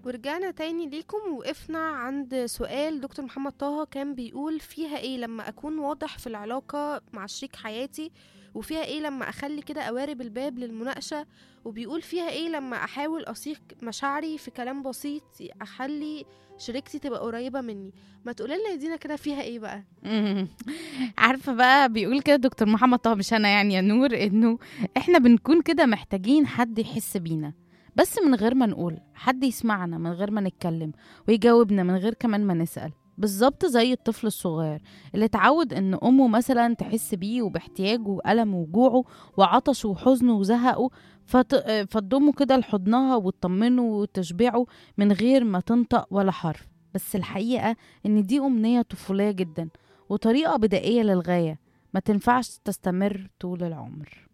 ورجعنا تاني ليكم، وقفنا عند سؤال دكتور محمد طه كان بيقول فيها ايه لما اكون واضح في العلاقة مع شريك حياتي، وفيها ايه لما اخلي كده قوارب الباب للمناقشة، وبيقول فيها ايه لما احاول اصيغ مشاعري في كلام بسيط اخلي شريكتي تبقى قريبة مني. ما تقولنا يا دينا كده فيها ايه بقى؟ مم. عارفه بقى بيقول كده دكتور محمد طه، مش انا يعني يا نور، انه احنا بنكون كده محتاجين حد يحس بينا، بس من غير ما نقول، حد يسمعنا من غير ما نتكلم، ويجاوبنا من غير كمان ما نسأل. بالظبط زي الطفل الصغير اللي اتعود ان امه مثلا تحس بيه وباحتياجه وألمه وجوعه وعطشه وحزنه وزهقه، فتضمه كده لحضنها وتطمنه وتشبعه من غير ما تنطق ولا حرف. بس الحقيقة ان دي أمنية طفولية جدا، وطريقة بدائية للغاية، ما تنفعش تستمر طول العمر.